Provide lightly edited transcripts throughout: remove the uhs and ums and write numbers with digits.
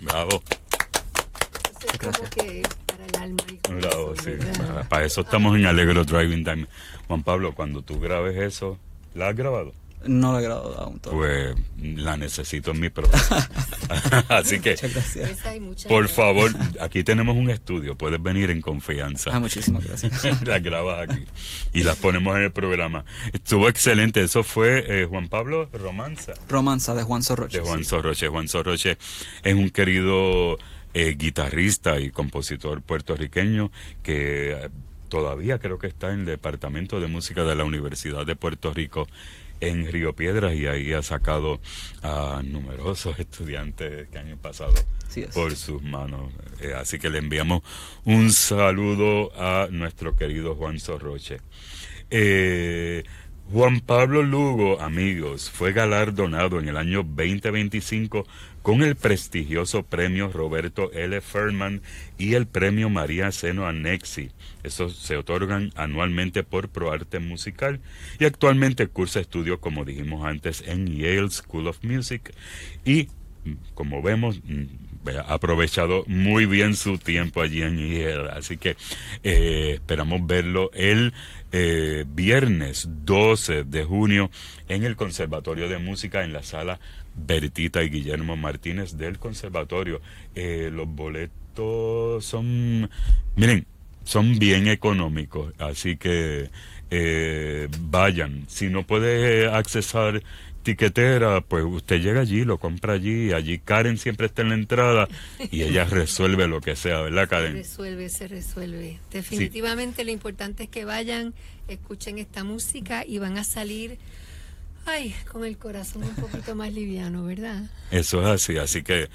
Bravo. Eso es como que para el alma y Bravo, corazón, sí. ¿verdad? Para eso estamos en Alegro Driving Time. Juan Pablo, cuando tú grabes eso, ¿la has grabado? No lo he grabado aún todo. Pues la necesito en mi programa. Así que, Muchas gracias. Esa hay mucha por gente. favor, aquí tenemos un estudio, puedes venir en confianza. Muchísimas gracias. Las grabas aquí y las ponemos en el programa. Estuvo excelente, eso fue Juan Pablo Romanza. Romanza de Juan Sorroche. De Juan Sorroche. Juan Sorroche es un querido guitarrista y compositor puertorriqueño que todavía creo que está en el Departamento de Música de la Universidad de Puerto Rico en Río Piedras, y ahí ha sacado a numerosos estudiantes que han pasado por sus manos. Así que le enviamos un saludo a nuestro querido Juan Sorroche. Juan Pablo Lugo, amigos, fue galardonado en el año 2025 con el prestigioso premio Roberto L. Furman y el premio María Seno Annexi. Estos se otorgan anualmente por ProArte Musical, y actualmente cursa estudios, como dijimos antes, en Yale School of Music, y como vemos, ha aprovechado muy bien su tiempo allí en Yale. Así que esperamos verlo el viernes 12 de junio en el Conservatorio de Música, en la sala Bertita y Guillermo Martínez del Conservatorio. Los boletos son, miren, son bien económicos, así que vayan. Si no puede accesar tiquetera, pues usted llega allí, lo compra allí. Allí Karen siempre está en la entrada y ella resuelve lo que sea, ¿verdad, Karen? Se resuelve. Definitivamente lo importante es que vayan, escuchen esta música y van a salir con el corazón un poquito más liviano, ¿verdad? Eso es así, así que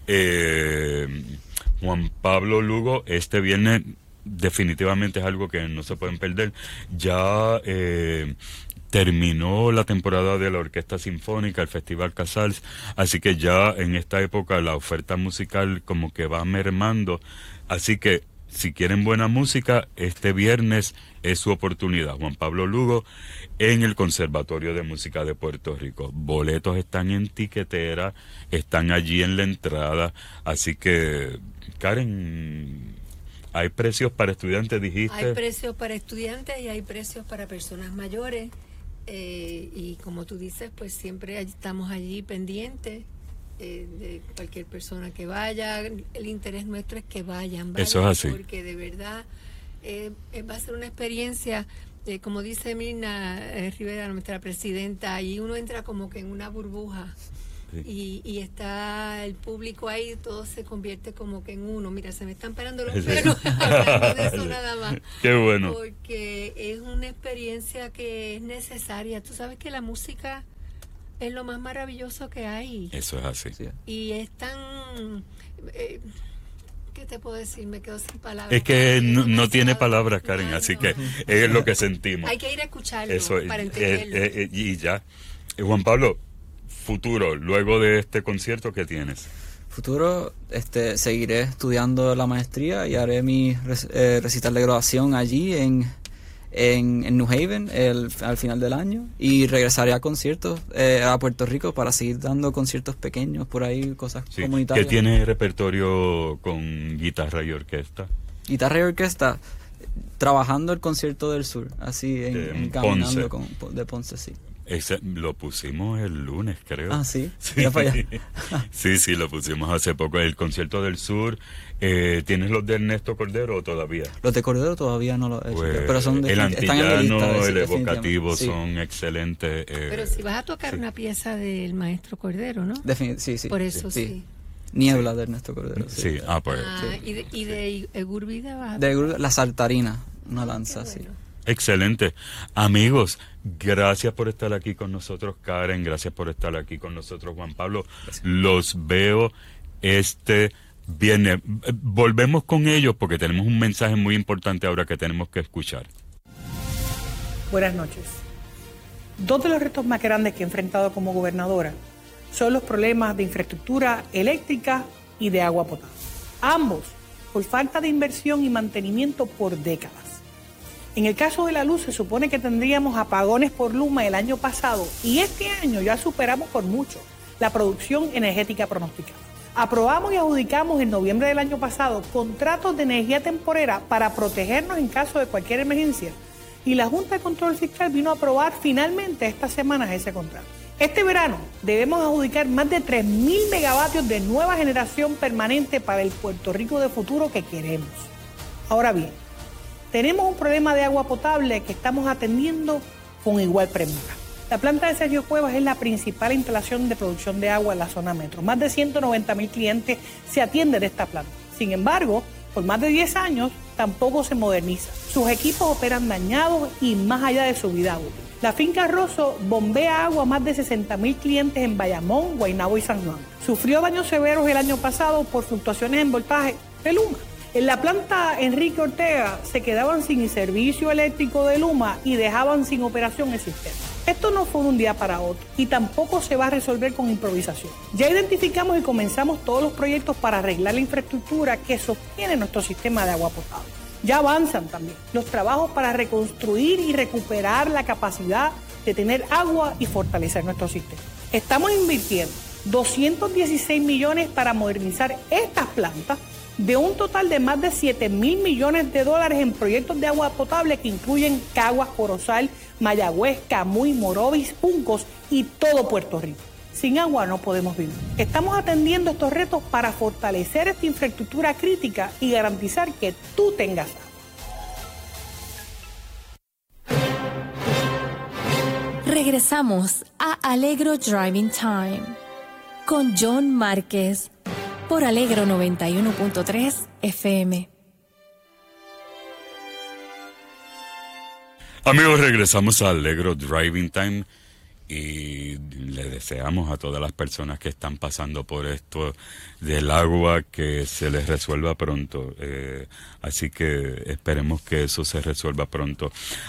Juan Pablo Lugo, este viernes definitivamente es algo que no se pueden perder. Ya terminó la temporada de la Orquesta Sinfónica, el Festival Casals, así que ya en esta época la oferta musical como que va mermando, así que si quieren buena música, este viernes es su oportunidad. Juan Pablo Lugo en el Conservatorio de Música de Puerto Rico. Boletos están en tiquetera, están allí en la entrada, así que, Karen, ¿hay precios para estudiantes, dijiste? Hay precios para estudiantes y hay precios para personas mayores. Y como tú dices, pues siempre estamos allí pendientes de cualquier persona que vaya. El interés nuestro es que vayan. Eso es así. Porque de verdad va a ser una experiencia, como dice Mirna Rivera, nuestra presidenta, y uno entra como que en una burbuja. Sí. Y está el público ahí, todo se convierte como que en uno. Mira, se me están parando los pelos hablando de eso nada más. Qué bueno. Porque es una experiencia que es necesaria. Tú sabes que la música es lo más maravilloso que hay. Eso es así. Y es tan... ¿qué te puedo decir? Me quedo sin palabras. Es que no tiene palabras, Karen, así que es lo que sentimos. Hay que ir a escucharlo eso, para entenderlo. Y ya. Juan Pablo, futuro, luego de este concierto, ¿qué tienes? Futuro, seguiré estudiando la maestría y haré mi recital de graduación allí en New Haven al final del año, y regresaré a conciertos a Puerto Rico para seguir dando conciertos pequeños por ahí, cosas comunitarias. ¿Qué tiene repertorio con guitarra y orquesta? Guitarra y orquesta, trabajando el concierto del sur, así caminando de Ponce, sí. Lo pusimos el lunes, creo. Ah, sí. Sí, sí, lo pusimos hace poco. El concierto del sur. ¿Tienes los de Ernesto Cordero o todavía? Los de Cordero todavía no los he hecho, pues, pero son el antillano, están en la lista, el evocativo, son excelentes. Pero si vas a tocar una pieza del maestro Cordero, ¿no? Sí. Por eso sí. Niebla de Ernesto Cordero. Sí, pues. ¿Y de Egurbide vas a tocar? La Saltarina, una danza, bueno. sí. Excelente. Amigos, gracias por estar aquí con nosotros, Karen. Gracias por estar aquí con nosotros, Juan Pablo. Gracias. Los veo este viernes. Volvemos con ellos porque tenemos un mensaje muy importante ahora que tenemos que escuchar. Buenas noches. Dos de los retos más grandes que he enfrentado como gobernadora son los problemas de infraestructura eléctrica y de agua potable. Ambos por falta de inversión y mantenimiento por décadas. En el caso de la luz, se supone que tendríamos apagones por Luma el año pasado y este año ya superamos por mucho la producción energética pronosticada. Aprobamos y adjudicamos en noviembre del año pasado contratos de energía temporera para protegernos en caso de cualquier emergencia. Y la Junta de Control Fiscal vino a aprobar finalmente estas semanas ese contrato. Este verano debemos adjudicar más de 3.000 megavatios de nueva generación permanente para el Puerto Rico de futuro que queremos. Ahora bien, tenemos un problema de agua potable que estamos atendiendo con igual premura. La planta de Sergio Cuevas es la principal instalación de producción de agua en la zona metro. Más de 190.000 clientes se atienden de esta planta. Sin embargo, por más de 10 años tampoco se moderniza. Sus equipos operan dañados y más allá de su vida útil. La finca Rosso bombea agua a más de 60.000 clientes en Bayamón, Guaynabo y San Juan. Sufrió daños severos el año pasado por fluctuaciones en voltaje de Luma. En la planta Enrique Ortega se quedaban sin servicio eléctrico de Luma y dejaban sin operación el sistema. Esto no fue de un día para otro y tampoco se va a resolver con improvisación. Ya identificamos y comenzamos todos los proyectos para arreglar la infraestructura que sostiene nuestro sistema de agua potable. Ya avanzan también los trabajos para reconstruir y recuperar la capacidad de tener agua y fortalecer nuestro sistema. Estamos invirtiendo 216 millones para modernizar estas plantas, de un total de más de 7.000 millones de dólares en proyectos de agua potable que incluyen Caguas, Corozal, Mayagüez, Camuy, Morovis, Juncos y todo Puerto Rico. Sin agua no podemos vivir. Estamos atendiendo estos retos para fortalecer esta infraestructura crítica y garantizar que tú tengas agua. Regresamos a Alegro Driving Time con John Márquez por Alegro 91.3 FM. Amigos, regresamos a Alegro Driving Time y le deseamos a todas las personas que están pasando por esto del agua que se les resuelva pronto. Así que esperemos que eso se resuelva pronto.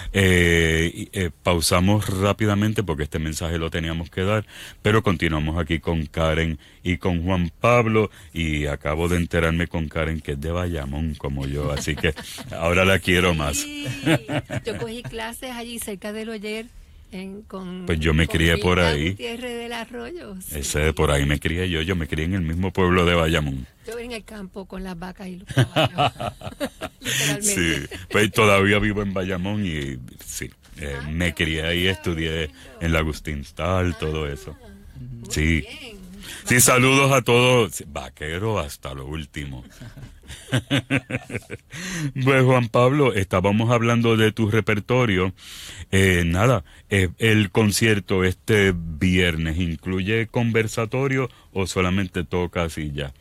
Pausamos rápidamente porque este mensaje lo teníamos que dar, pero continuamos aquí con Karen y con Juan Pablo, y acabo de enterarme con Karen que es de Bayamón como yo, así que ahora la quiero más. Sí, yo cogí clases allí cerca del Oyer. Pues yo me crié por ahí. Tierra del Arroyo. Sí. Ese por ahí me crié yo me crié en el mismo pueblo de Bayamón. Yo en el campo con las vacas y los caballos. Sí, pues todavía vivo en Bayamón y sí, me crié ahí, estudié en la Agustín Stahl, todo eso. Sí. Bien. Sí, saludos a todos. Vaquero hasta lo último. Pues Juan Pablo, estábamos hablando de tu repertorio. El concierto este viernes, ¿incluye conversatorio o solamente tocas y ya?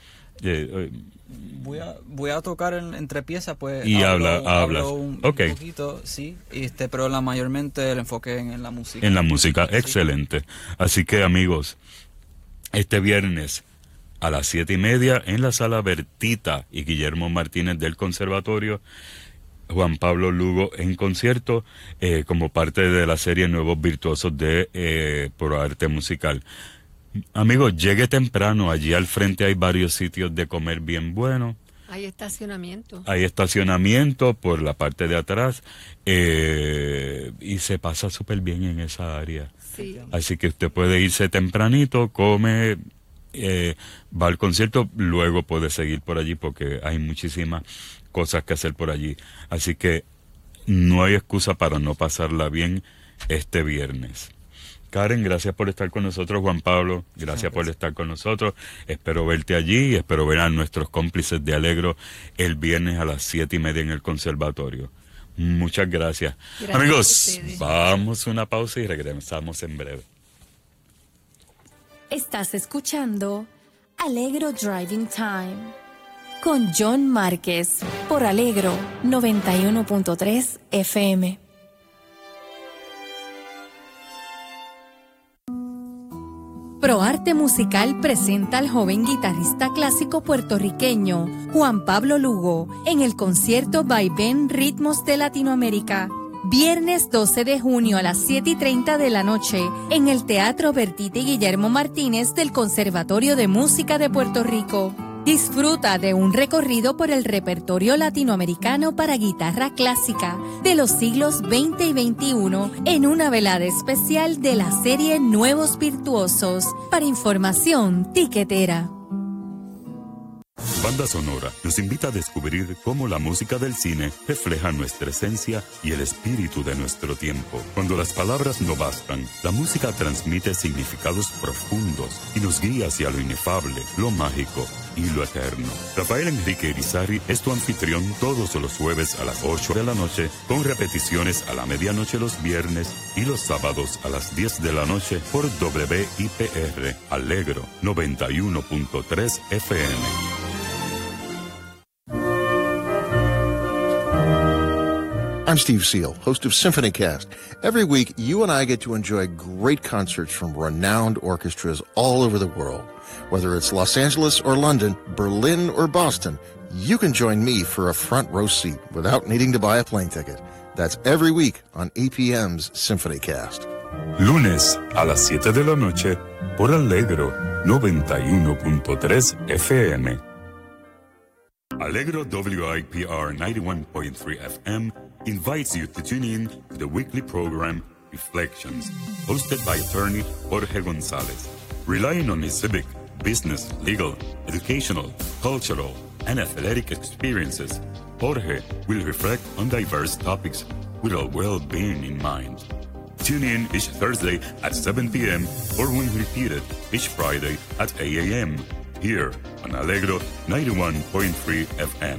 Voy a tocar entre piezas, pues. Y hablas. Un poquito, sí. Pero mayormente el enfoque en la música. En la música, sí. Excelente. Así que amigos, este viernes a las 7:30 en la Sala Bertita y Guillermo Martínez del Conservatorio, Juan Pablo Lugo en concierto como parte de la serie Nuevos Virtuosos de ProArte Musical. Amigos, llegue temprano, allí al frente hay varios sitios de comer bien buenos. Hay estacionamiento. Hay estacionamiento por la parte de atrás y se pasa súper bien en esa área. Sí. Así que usted puede irse tempranito, come, va al concierto, luego puede seguir por allí porque hay muchísimas cosas que hacer por allí. Así que no hay excusa para no pasarla bien este viernes. Karen, gracias por estar con nosotros. Juan Pablo, gracias por estar con nosotros. Espero verte allí y espero ver a nuestros cómplices de Alegro el viernes a las 7:30 en el conservatorio. Muchas gracias. Amigos, vamos a una pausa y regresamos en breve. Estás escuchando Alegro Driving Time con John Márquez por Alegro 91.3 FM. ProArte Musical presenta al joven guitarrista clásico puertorriqueño Juan Pablo Lugo en el concierto Vaivén Ritmos de Latinoamérica. Viernes 12 de junio a las 7:30 de la noche en el Teatro Bertita y Guillermo Martínez del Conservatorio de Música de Puerto Rico. Disfruta de un recorrido por el repertorio latinoamericano para guitarra clásica de los siglos XX y XXI en una velada especial de la serie Nuevos Virtuosos. Para información, tiquetera. Banda Sonora nos invita a descubrir cómo la música del cine refleja nuestra esencia y el espíritu de nuestro tiempo. Cuando las palabras no bastan, la música transmite significados profundos y nos guía hacia lo inefable, lo mágico y lo eterno. Rafael Enrique Irizarry es tu anfitrión todos los jueves a las 8 de la noche, con repeticiones a la medianoche los viernes y los sábados a las 10 de la noche por WIPR Alegro 91.3 FM. I'm Steve Seal, host of SymphonyCast. Every week, you and I get to enjoy great concerts from renowned orchestras all over the world. Whether it's Los Angeles or London, Berlin or Boston, you can join me for a front row seat without needing to buy a plane ticket. That's every week on APM's SymphonyCast. Lunes a las 7 de la noche por Alegro 91.3 FM. Alegro WIPR 91.3 FM invites you to tune in to the weekly program Reflections, hosted by attorney Jorge Gonzalez. Relying on his civic, business, legal, educational, cultural, and athletic experiences, Jorge will reflect on diverse topics with a well-being in mind. Tune in each Thursday at 7 p.m. or when repeated each Friday at 8 a.m. here on Alegro 91.3 FM.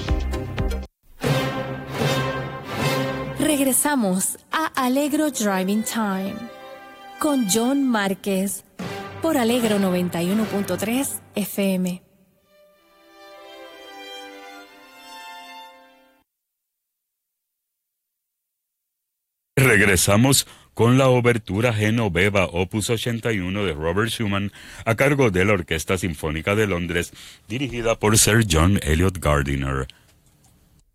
Regresamos a Alegro Driving Time con John Márquez por Alegro 91.3 FM. Regresamos con la obertura Genoveva Opus 81 de Robert Schumann a cargo de la Orquesta Sinfónica de Londres, dirigida por Sir John Eliot Gardiner.